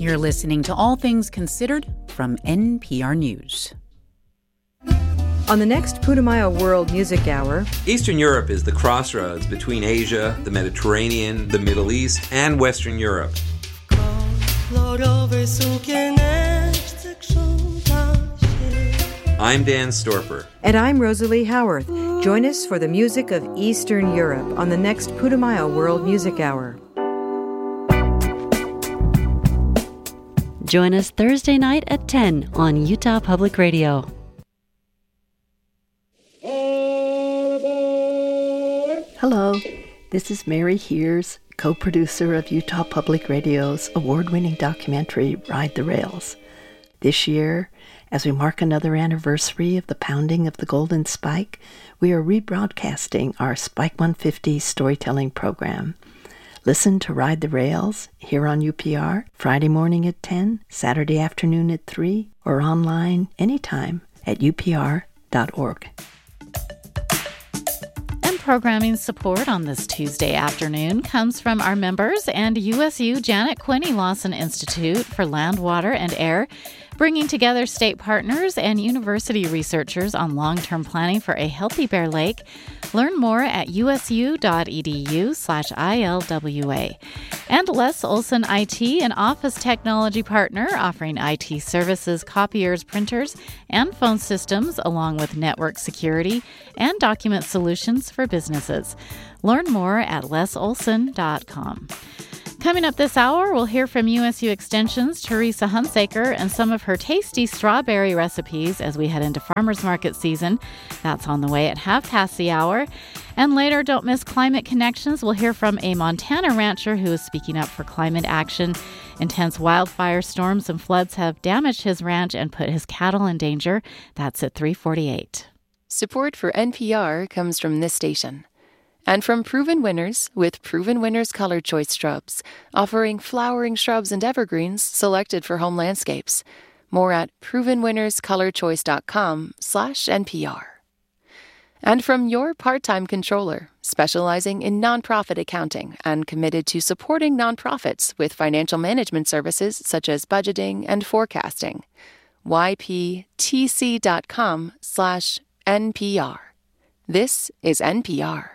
You're listening to All Things Considered from NPR News. On the next Putumayo World Music Hour, Eastern Europe is the crossroads between Asia, the Mediterranean, the Middle East, and Western Europe. I'm Dan Storper. And I'm Rosalie Howarth. Join us for the music of Eastern Europe on the next Putumayo World Music Hour. Join us Thursday night at 10 on Utah Public Radio. Hello, this is Mary Hears, co-producer of Utah Public Radio's award-winning documentary, Ride the Rails. This year, as we mark another anniversary of the pounding of the Golden Spike, we are rebroadcasting our Spike 150 storytelling program. Listen to Ride the Rails here on UPR, Friday morning at 10, Saturday afternoon at 3, or online anytime at upr.org. Programming support on this Tuesday afternoon comes from our members and USU Janet Quinney Lawson Institute for Land, Water, and Air, bringing together state partners and university researchers on long-term planning for a healthy Bear Lake. Learn more at usu.edu/ILWA. And Les Olson IT, an office technology partner offering IT services, copiers, printers, and phone systems, along with network security and document solutions for businesses. Learn more at lesolson.com. Coming up this hour, we'll hear from USU Extension's Teresa Hunsaker and some of her tasty strawberry recipes as we head into farmers market season. That's on the way at 1:30. And later, don't miss Climate Connections. We'll hear from a Montana rancher who is speaking up for climate action. Intense wildfire storms and floods have damaged his ranch and put his cattle in danger. That's at 3:48. Support for NPR comes from this station. And from Proven Winners with Proven Winners Color Choice Shrubs, offering flowering shrubs and evergreens selected for home landscapes. More at provenwinnerscolorchoice.com/NPR. And from Your Part-Time Controller, specializing in nonprofit accounting and committed to supporting nonprofits with financial management services such as budgeting and forecasting. YPTC.com/NPR. This is NPR.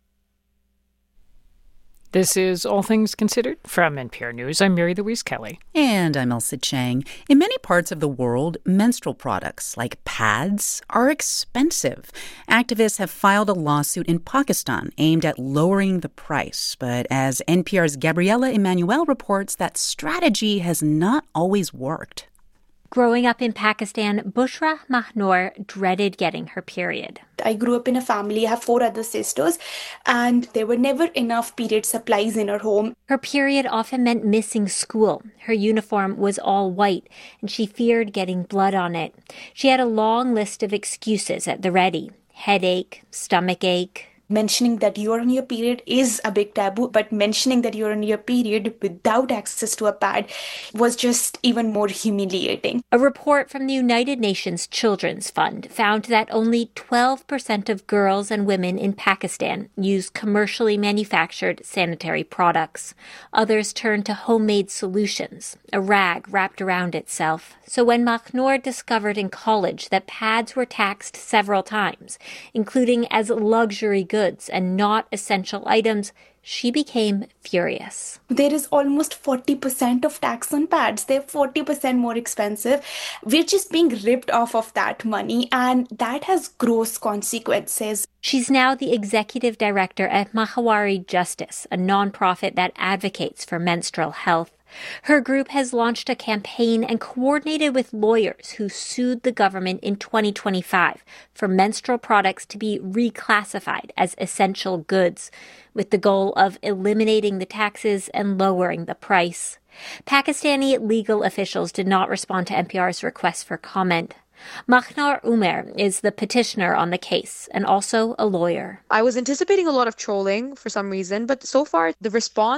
This is All Things Considered from NPR News. I'm Mary Louise Kelly. And I'm Elsa Chang. In many parts of the world, menstrual products like pads are expensive. Activists have filed a lawsuit in Pakistan aimed at lowering the price. But as NPR's Gabriela Emanuel reports, that strategy has not always worked. Growing up in Pakistan, Bushra Mahnoor dreaded getting her period. I grew up in a family. I have 4 other sisters, and there were never enough period supplies in her home. Her period often meant missing school. Her uniform was all white, and she feared getting blood on it. She had a long list of excuses at the ready: headache, stomach ache. Mentioning that you're on your period is a big taboo, but mentioning that you're on your period without access to a pad was just even more humiliating. A report from the United Nations Children's Fund found that only 12% of girls and women in Pakistan use commercially manufactured sanitary products. Others turn to homemade solutions, a rag wrapped around itself. So when Mahnoor discovered in college that pads were taxed several times, including as luxury goods and not essential items, she became furious. There is almost 40% of tax on pads. They're 40% more expensive. We're just being ripped off of that money, and that has gross consequences. She's now the executive director at Mahawari Justice, a nonprofit that advocates for menstrual health. Her group has launched a campaign and coordinated with lawyers who sued the government in 2025 for menstrual products to be reclassified as essential goods, with the goal of eliminating the taxes and lowering the price. Pakistani legal officials did not respond to NPR's request for comment. Mahnoor Umer is the petitioner on the case and also a lawyer. I was anticipating a lot of trolling for some reason, but so far the response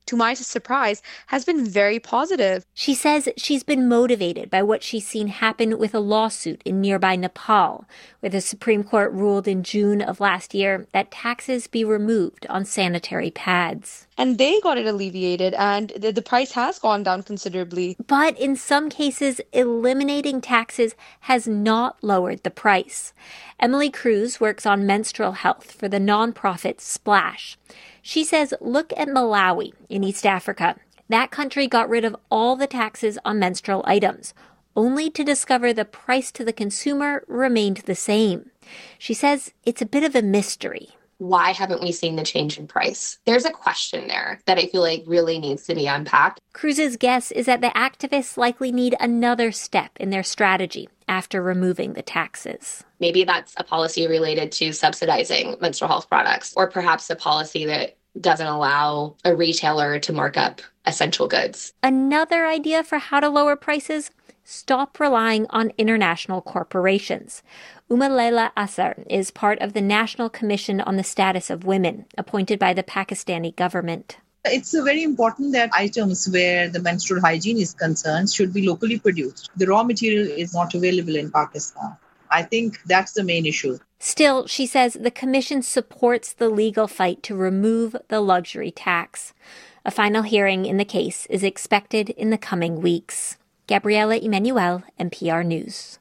to my surprise, has been very positive. She says she's been motivated by what she's seen happen with a lawsuit in nearby Nepal, where the Supreme Court ruled in June of last year that taxes be removed on sanitary pads. And they got it alleviated, and the price has gone down considerably. But in some cases, eliminating taxes has not lowered the price. Emily Cruz works on menstrual health for the nonprofit Splash. She says, look at Malawi in East Africa. That country got rid of all the taxes on menstrual items, only to discover the price to the consumer remained the same. She says it's a bit of a mystery. Why haven't we seen the change in price? There's a question there that I feel like really needs to be unpacked. Cruz's guess is that the activists likely need another step in their strategy after removing the taxes. Maybe that's a policy related to subsidizing menstrual health products, or perhaps a policy that doesn't allow a retailer to mark up essential goods. Another idea for how to lower prices? Stop relying on international corporations. Leila Asar is part of the National Commission on the Status of Women, appointed by the Pakistani government. It's very important that items where the menstrual hygiene is concerned should be locally produced. The raw material is not available in Pakistan. I think that's the main issue. Still, she says the commission supports the legal fight to remove the luxury tax. A final hearing in the case is expected in the coming weeks. Gabriela Emanuel, NPR News.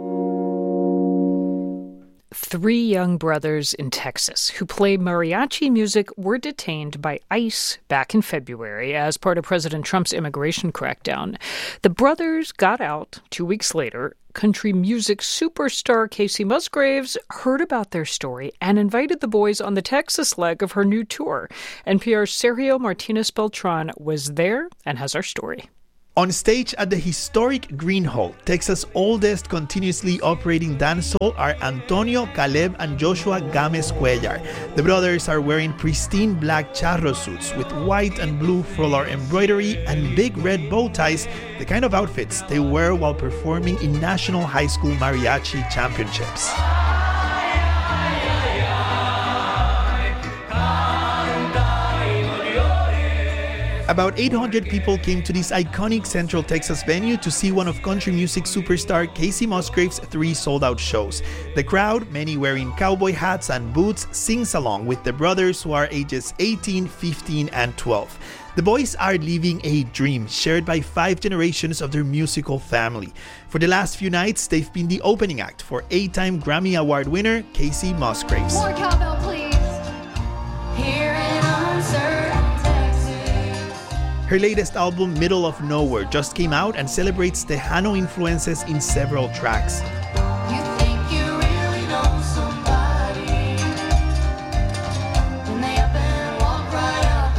3 young brothers in Texas who play mariachi music were detained by ICE back in February as part of President Trump's immigration crackdown. The brothers got out 2 weeks later. Country music superstar Kacey Musgraves heard about their story and invited the boys on the Texas leg of her new tour. NPR's Sergio Martinez Beltran was there and has our story. On stage at the historic Green Hall, Texas' oldest continuously operating dance hall, are Antonio, Caleb, and Joshua Games Cuellar. The brothers are wearing pristine black charro suits with white and blue floral embroidery and big red bow ties, the kind of outfits they wear while performing in National High School Mariachi Championships. About 800 people came to this iconic Central Texas venue to see one of country music superstar Kacey Musgraves' 3 sold-out shows. The crowd, many wearing cowboy hats and boots, sings along with the brothers who are ages 18, 15, and 12. The boys are living a dream shared by 5 generations of their musical family. For the last few nights, they've been the opening act for 8-time Grammy Award winner Kacey Musgraves. More cowbell, please. Here in uncertain. Her latest album, Middle of Nowhere, just came out and celebrates Tejano influences in several tracks. You think you really know somebody when they up and walk right out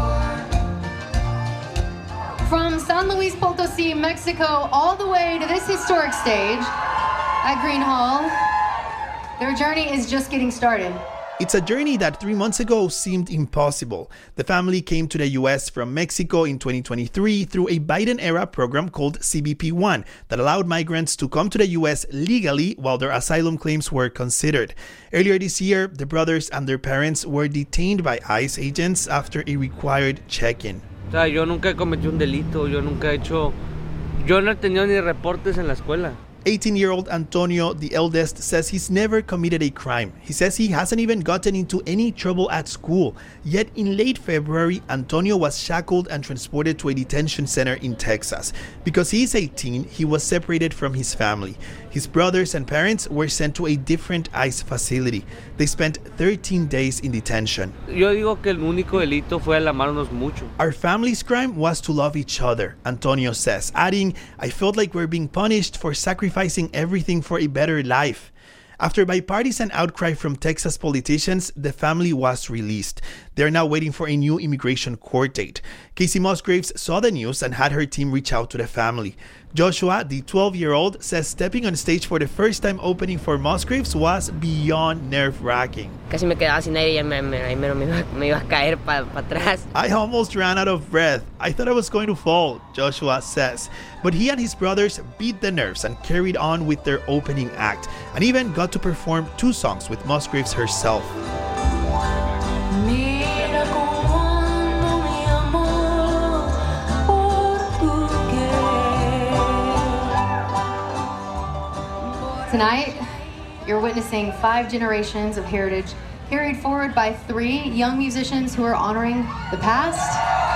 the door. From San Luis Potosí, Mexico, all the way to this historic stage at Green Hall, their journey is just getting started. It's a journey that 3 months ago seemed impossible. The family came to the U.S. from Mexico in 2023 through a Biden-era program called CBP-1 that allowed migrants to come to the U.S. legally while their asylum claims were considered. Earlier this year, the brothers and their parents were detained by ICE agents after a required check-in. Yo nunca cometí un delito, yo no he tenido ni reportes en la escuela. 18-year-old Antonio, the eldest, says he's never committed a crime. He says he hasn't even gotten into any trouble at school. Yet in late February, Antonio was shackled and transported to a detention center in Texas. Because he is 18, he was separated from his family. His brothers and parents were sent to a different ICE facility. They spent 13 days in detention. Yo digo que el único delito fue el amarnos mucho. Our family's crime was to love each other, Antonio says, adding, I felt like we're being punished for sacrificing everything for a better life. After bipartisan outcry from Texas politicians, the family was released. They are now waiting for a new immigration court date. Kacey Musgraves saw the news and had her team reach out to the family. Joshua, the 12-year-old, says stepping on stage for the first time opening for Musgraves was beyond nerve-wracking. Casi me quedaba sin aire y me iba a caer para atrás. I almost ran out of breath. I thought I was going to fall, Joshua says. But he and his brothers beat the nerves and carried on with their opening act, and even got to perform 2 songs with Musgraves herself. Mira cómo ando, mi amor. Tonight, you're witnessing 5 generations of heritage carried forward by 3 young musicians who are honoring the past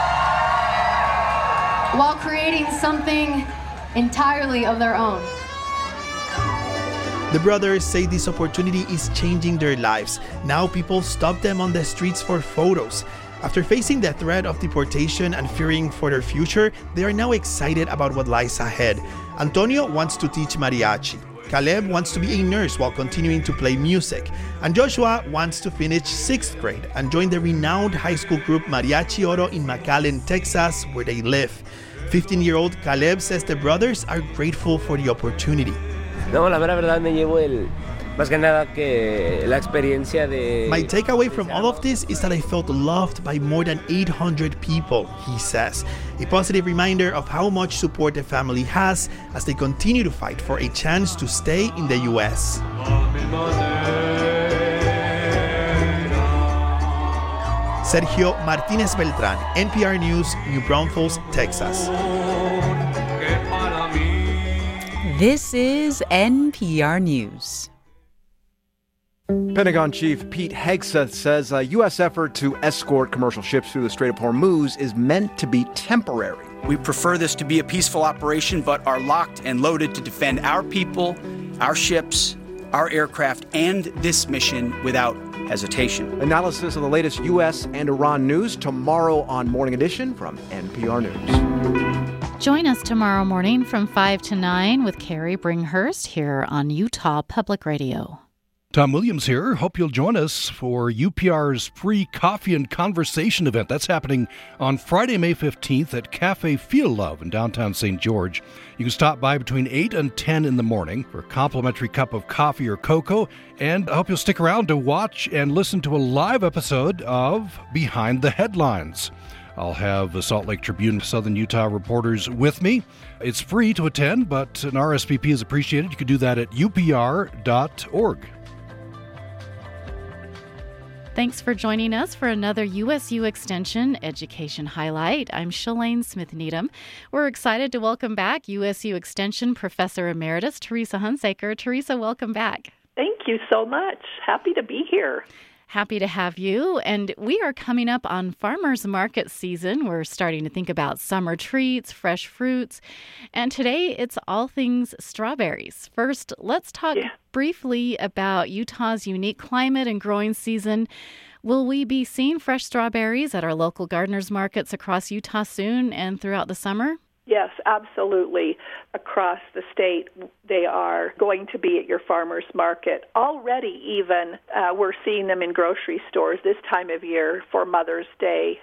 while creating something entirely of their own. The brothers say this opportunity is changing their lives. Now people stop them on the streets for photos. After facing the threat of deportation and fearing for their future, they are now excited about what lies ahead. Antonio wants to teach mariachi. Caleb wants to be a nurse while continuing to play music. And Joshua wants to finish 6th grade and join the renowned high school group Mariachi Oro in McAllen, Texas, where they live. 15-year-old Caleb says the brothers are grateful for the opportunity. No, la verdad me llevo más que nada que la experiencia de... My takeaway from all of this is that I felt loved by more than 800 people, he says. A positive reminder of how much support the family has as they continue to fight for a chance to stay in the U.S. Sergio Martinez Beltran, NPR News, New Braunfels, Texas. This is NPR News. Pentagon Chief Pete Hegseth says a U.S. effort to escort commercial ships through the Strait of Hormuz is meant to be temporary. We prefer this to be a peaceful operation, but are locked and loaded to defend our people, our ships, our aircraft, and this mission without hesitation. Analysis of the latest U.S. and Iran news tomorrow on Morning Edition from NPR News. Join us tomorrow morning from 5 to 9 with Carrie Bringhurst here on Utah Public Radio. Tom Williams here. Hope you'll join us for UPR's free coffee and conversation event. That's happening on Friday, May 15th at Cafe Feel Love in downtown St. George. You can stop by between 8 and 10 in the morning for a complimentary cup of coffee or cocoa. And I hope you'll stick around to watch and listen to a live episode of Behind the Headlines. I'll have the Salt Lake Tribune Southern Utah reporters with me. It's free to attend, but an RSVP is appreciated. You can do that at upr.org. Thanks for joining us for another USU Extension Education Highlight. I'm Shalane Smith-Needham. We're excited to welcome back USU Extension Professor Emeritus Teresa Hunsaker. Teresa, welcome back. Thank you so much. Happy to be here. Happy to have you. And we are coming up on farmers market season. We're starting to think about summer treats, fresh fruits. And today it's all things strawberries. First, let's talk briefly about Utah's unique climate and growing season. Will we be seeing fresh strawberries at our local gardeners markets across Utah soon and throughout the summer? Yes, absolutely. Across the state, they are going to be at your farmer's market. Already even, we're seeing them in grocery stores this time of year for Mother's Day.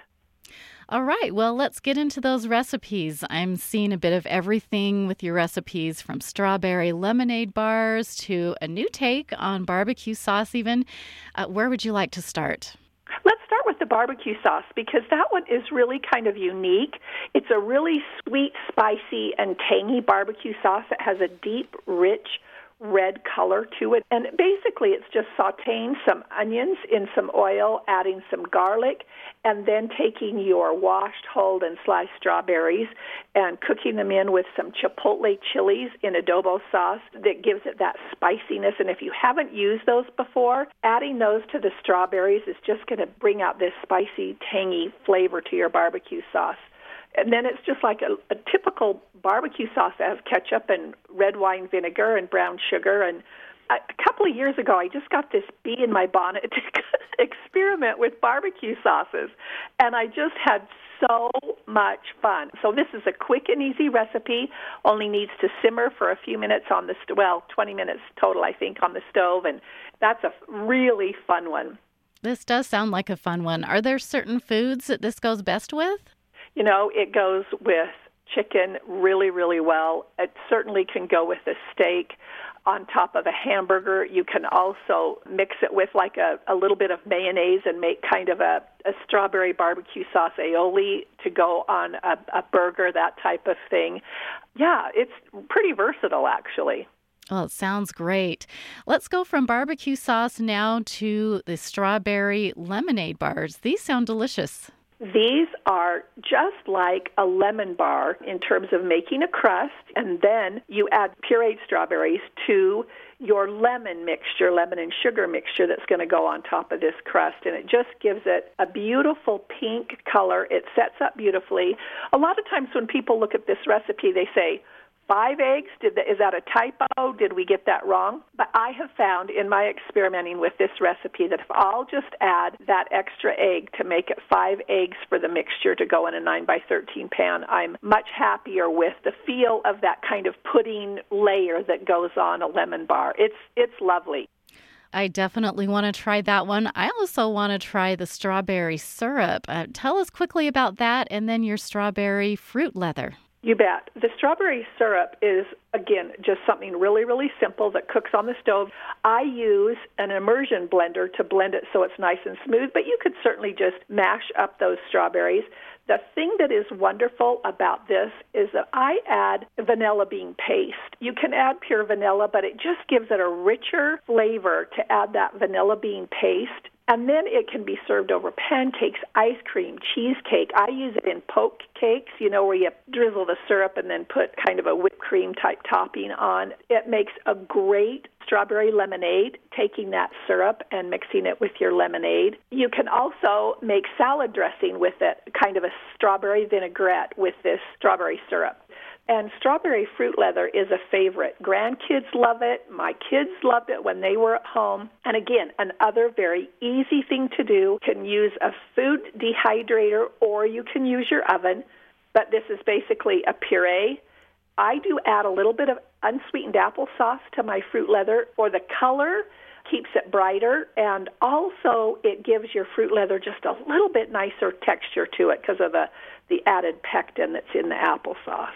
All right, well, let's get into those recipes. I'm seeing a bit of everything with your recipes, from strawberry lemonade bars to a new take on barbecue sauce even. Where would you like to start? Let's start with the barbecue sauce, because that one is really kind of unique. It's a really sweet, spicy, and tangy barbecue sauce that has a deep, rich red color to it. And basically it's just sauteing some onions in some oil, adding some garlic, and then taking your washed, hulled, and sliced strawberries and cooking them in with some chipotle chilies in adobo sauce that gives it that spiciness. And if you haven't used those before, adding those to the strawberries is just going to bring out this spicy, tangy flavor to your barbecue sauce. And then it's just like a typical barbecue sauce that has ketchup and red wine vinegar and brown sugar. And a couple of years ago, I just got this bee in my bonnet to experiment with barbecue sauces. And I just had so much fun. So this is a quick and easy recipe, only needs to simmer for a few minutes on the 20 minutes total, I think, on the stove. And that's a really fun one. This does sound like a fun one. Are there certain foods that this goes best with? You know, it goes with chicken really, really well. It certainly can go with a steak on top of a hamburger. You can also mix it with like a little bit of mayonnaise and make kind of a strawberry barbecue sauce aioli to go on a burger, that type of thing. Yeah, it's pretty versatile, actually. Well, it sounds great. Let's go from barbecue sauce now to the strawberry lemonade bars. These sound delicious. These are just like a lemon bar in terms of making a crust, and then you add pureed strawberries to your lemon mixture, lemon and sugar mixture that's going to go on top of this crust, and it just gives it a beautiful pink color. It sets up beautifully. A lot of times when people look at this recipe, they say, 5 eggs? Is that a typo? Did we get that wrong? But I have found in my experimenting with this recipe that if I'll just add that extra egg to make it 5 eggs for the mixture to go in a 9x13 pan, I'm much happier with the feel of that kind of pudding layer that goes on a lemon bar. It's lovely. I definitely want to try that one. I also want to try the strawberry syrup. Tell us quickly about that, and then your strawberry fruit leather. You bet. The strawberry syrup is, again, just something really, really simple that cooks on the stove. I use an immersion blender to blend it so it's nice and smooth, but you could certainly just mash up those strawberries. The thing that is wonderful about this is that I add vanilla bean paste. You can add pure vanilla, but it just gives it a richer flavor to add that vanilla bean paste. And then it can be served over pancakes, ice cream, cheesecake. I use it in poke cakes, where you drizzle the syrup and then put kind of a whipped cream type topping on. It makes a great strawberry lemonade, taking that syrup and mixing it with your lemonade. You can also make salad dressing with it, kind of a strawberry vinaigrette with this strawberry syrup. And strawberry fruit leather is a favorite. Grandkids love it. My kids loved it when they were at home. And again, another very easy thing to do. You can use a food dehydrator or you can use your oven, but this is basically a puree. I do add a little bit of unsweetened applesauce to my fruit leather for the color, keeps it brighter, and also it gives your fruit leather just a little bit nicer texture to it because of the added pectin that's in the applesauce.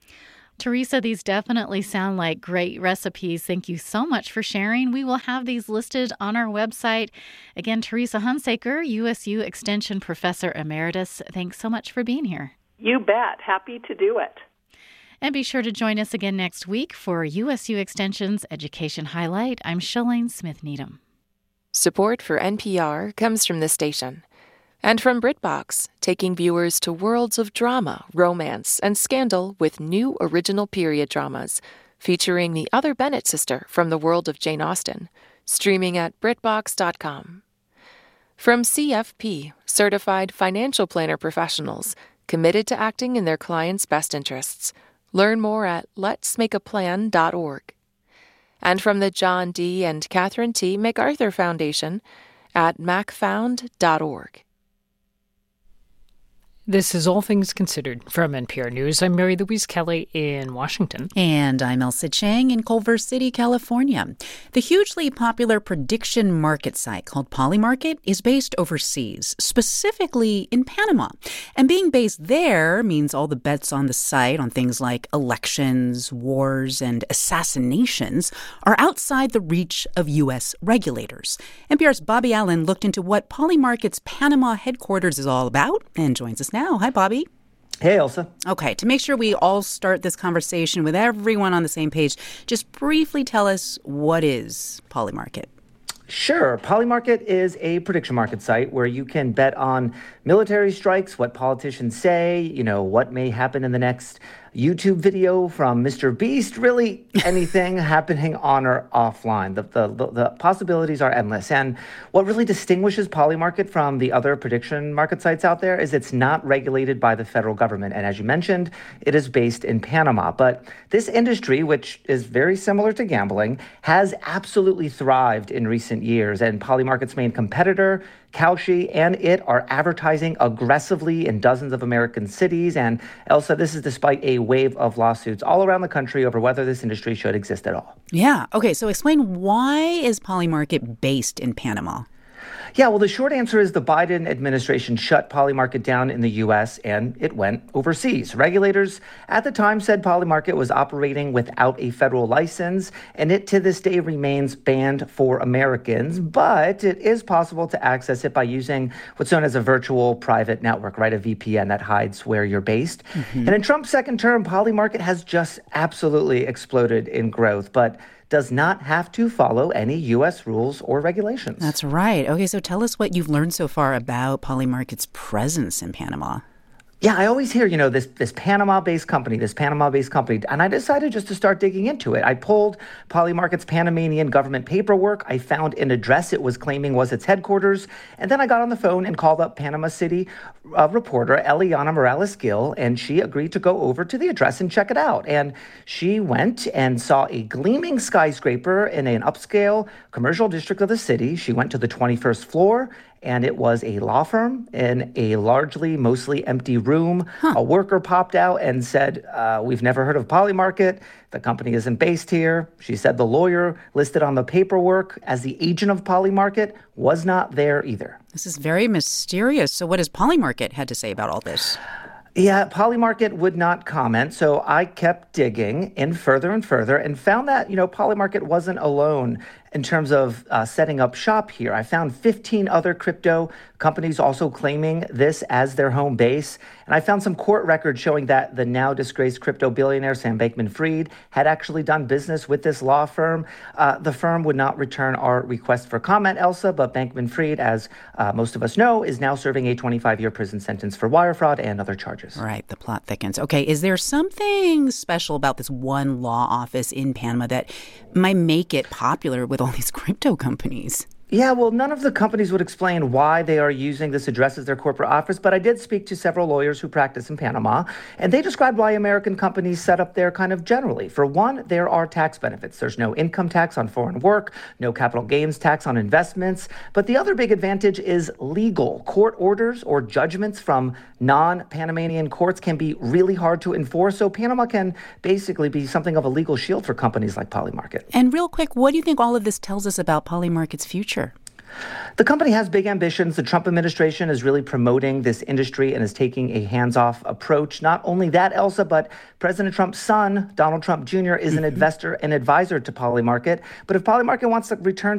Teresa, these definitely sound like great recipes. Thank you so much for sharing. We will have these listed on our website. Again, Teresa Hunsaker, USU Extension Professor Emeritus, thanks so much for being here. You bet. Happy to do it. And be sure to join us again next week for USU Extension's Education Highlight. I'm Shalane Smith-Needham. Support for NPR comes from this station. And from BritBox, taking viewers to worlds of drama, romance, and scandal with new original period dramas, featuring the other Bennett sister from the world of Jane Austen, streaming at BritBox.com. From CFP, certified financial planner professionals, committed to acting in their clients' best interests. Learn more at letsmakeaplan.org. And from the John D. and Catherine T. MacArthur Foundation at macfound.org. This is All Things Considered from NPR News. I'm Mary Louise Kelly in Washington. And I'm Elsa Chang in Culver City, California. The hugely popular prediction market site called Polymarket is based overseas, specifically in Panama. And being based there means all the bets on the site on things like elections, wars, and assassinations are outside the reach of U.S. regulators. NPR's Bobby Allen looked into what Polymarket's Panama headquarters is all about and joins us now. Hi, Bobby. Hey, Elsa. Okay, to make sure we all start this conversation with everyone on the same page, just briefly tell us, what is Polymarket? Sure. Polymarket is a prediction market site where you can bet on military strikes, what politicians say, what may happen in the next YouTube video from Mr. Beast, really anything happening on or offline. The possibilities are endless. And what really distinguishes Polymarket from the other prediction market sites out there is it's not regulated by the federal government. And as you mentioned, it is based in Panama. But this industry, which is very similar to gambling, has absolutely thrived in recent years. And Polymarket's main competitor, Kalshi, and it are advertising aggressively in dozens of American cities. And Elsa, this is despite a wave of lawsuits all around the country over whether this industry should exist at all. Yeah. Okay. So explain, why is Polymarket based in Panama? Yeah, well, the short answer is the Biden administration shut Polymarket down in the U.S. and it went overseas. Regulators at the time said Polymarket was operating without a federal license, and it to this day remains banned for Americans. But it is possible to access it by using what's known as a virtual private network, right? A VPN that hides where you're based. Mm-hmm. And in Trump's second term, Polymarket has just absolutely exploded in growth. But does not have to follow any U.S. rules or regulations. That's right. Okay, so tell us what you've learned so far about Polymarket's presence in Panama. Yeah, I always hear, this Panama-based company, and I decided just to start digging into it. I pulled Polymarket's Panamanian government paperwork. I found an address it was claiming was its headquarters, and then I got on the phone and called up Panama City reporter Eliana Morales-Gil, and she agreed to go over to the address and check it out. And she went and saw a gleaming skyscraper in an upscale commercial district of the city. She went to the 21st floor, and it was a law firm in a mostly empty room. A worker popped out and said, we've never heard of Polymarket. The company isn't based here. She said the lawyer listed on the paperwork as the agent of Polymarket was not there either. This is very mysterious. So what has Polymarket had to say about all this? Yeah, Polymarket would not comment, so I kept digging in further and found that, Polymarket wasn't alone in terms of setting up shop here. I found 15 other crypto companies also claiming this as their home base. And I found some court records showing that the now disgraced crypto billionaire Sam Bankman-Fried had actually done business with this law firm. The firm would not return our request for comment, Elsa, but Bankman-Fried, as most of us know, is now serving a 25-year prison sentence for wire fraud and other charges. Right, the plot thickens. Okay, is there something special about this one law office in Panama that might make it popular with all these crypto companies? Yeah, well, none of the companies would explain why they are using this address as their corporate office, but I did speak to several lawyers who practice in Panama, and they described why American companies set up there kind of generally. For one, there are tax benefits. There's no income tax on foreign work, no capital gains tax on investments, but the other big advantage is legal. Court orders or judgments from non-Panamanian courts can be really hard to enforce, so Panama can basically be something of a legal shield for companies like Polymarket. And real quick, what do you think all of this tells us about Polymarket's future? The company has big ambitions. The Trump administration is really promoting this industry and is taking a hands-off approach. Not only that, Elsa, but President Trump's son, Donald Trump Jr., is an investor and advisor to Polymarket. But if Polymarket wants to return